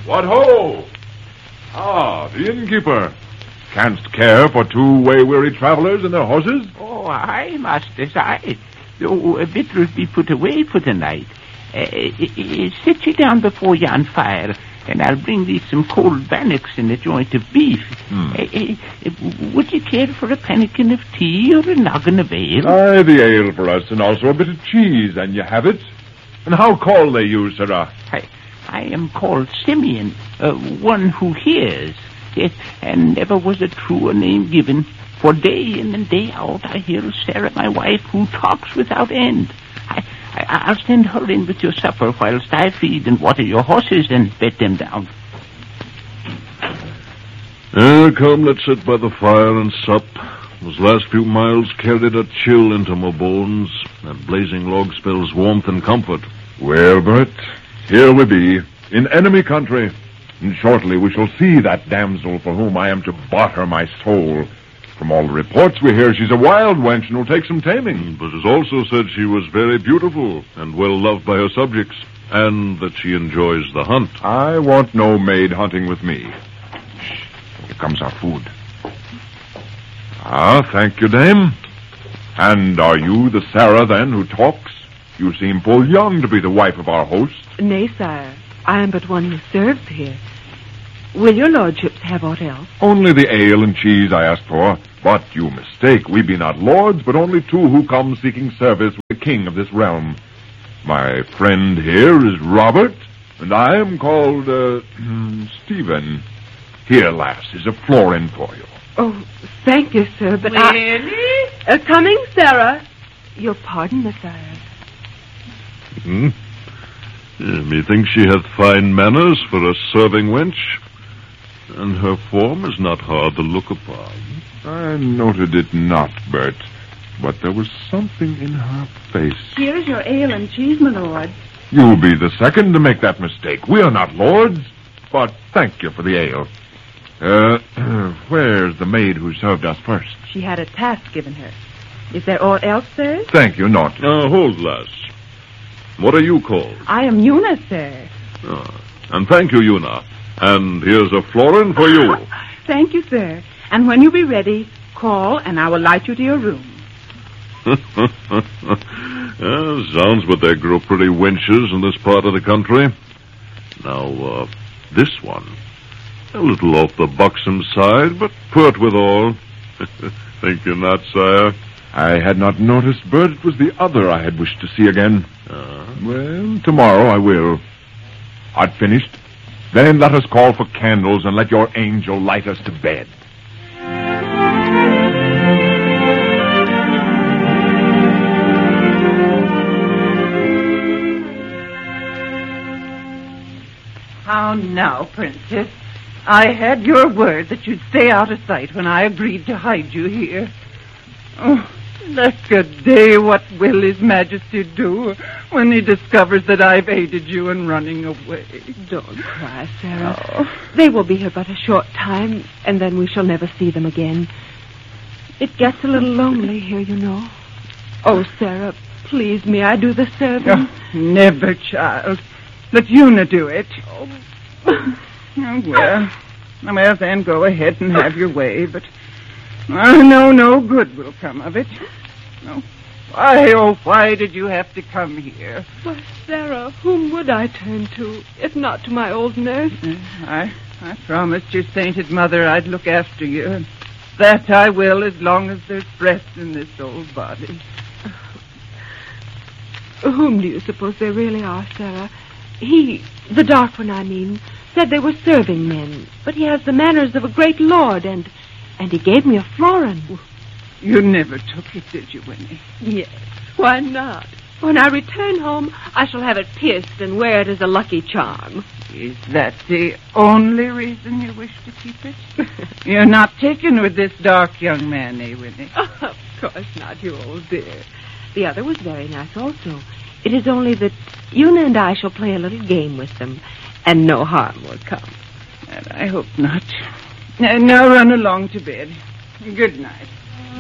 What ho! Ah, the innkeeper. Canst care for two way-weary travelers and their horses? Oh, aye, master, aye. Though victuals be put away for the night. Sit you down before yon fire, and I'll bring thee some cold bannocks and a joint of beef. Would you care for a pannikin of tea or a noggin of ale? Aye, the ale for us, and also a bit of cheese, and you have it. And how call they you, sirrah? I am called Simeon, one who hears. Yes, and never was a truer name given. For day in and day out I hear Sarah, my wife, who talks without end. I'll send her in with your supper whilst I feed and water your horses and bed them down. Come, let's sit by the fire and sup. Those last few miles carried a chill into my bones. That blazing log spells warmth and comfort. Well, Bert, here we be, in enemy country. And shortly we shall see that damsel for whom I am to barter my soul. From all the reports we hear, she's a wild wench and will take some taming. But it's also said she was very beautiful and well loved by her subjects, and that she enjoys the hunt. I want no maid hunting with me. Shh, here comes our food. Ah, thank you, dame. And are you the Sarah, then, who talks? You seem full young to be the wife of our host. Nay, sire, I am but one who serves here. Will your lordships have aught else? Only the ale and cheese I asked for. But you mistake. We be not lords, but only two who come seeking service with the king of this realm. My friend here is Robert, and I am called, Stephen. Here, lass, is a florin for you. Oh, thank you, sir, but Really? Coming, Sarah. Your pardon, sire. Methinks she hath fine manners for a serving wench, and her form is not hard to look upon. I noted it not, Bert, but there was something in her face. Here's your ale and cheese, my lord. You'll be the second to make that mistake. We are not lords, but thank you for the ale. Where's the maid who served us first? She had a task given her. Is there aught else, sir? Thank you, not. Hold, lass. What are you called? I am Una, sir. And thank you, Una. And here's a florin for you. Thank you, sir. And when you be ready, call, and I will light you to your room. Sounds but they grow pretty wenches in this part of the country. Now, this one. A little off the buxom side, but pert withal. Think you not, sire? I had not noticed, Bert. It was the other I had wished to see again. Well, tomorrow I will. Art finished? Then let us call for candles and let your angel light us to bed. How now, princess? I had your word that you'd stay out of sight when I agreed to hide you here. Oh, lack a day, what will His Majesty do when he discovers that I've aided you in running away? Don't cry, Sarah. Oh. They will be here but a short time, and then we shall never see them again. It gets a little lonely here, you know. Oh, Sarah, please me, I do the serving. Oh, never, child. Let Una do it. Oh, well, then go ahead and have your way, but I know no good will come of it. No. Why did you have to come here? Why, Sarah, whom would I turn to, if not to my old nurse? I promised your sainted mother I'd look after you, and that I will as long as there's breath in this old body. Whom do you suppose they really are, Sarah? He, the dark one, I mean, said they were serving men, but he has the manners of a great lord, and he gave me a florin. You never took it, did you, Winnie? Yes. Why not? When I return home, I shall have it pierced and wear it as a lucky charm. Is that the only reason you wish to keep it? You're not taken with this dark young man, eh, Winnie? Of course not, you old dear. The other was very nice also. It is only that Una and I shall play a little game with them, and no harm will come. And I hope not. Now run along to bed. Good night.